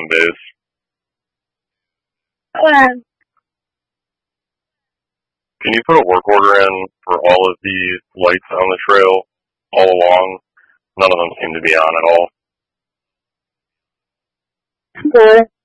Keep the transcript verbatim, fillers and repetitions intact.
on base. Okay. Can you put a work order in for all of the lights on the trail all along? None of them seem to be on at all. Sure.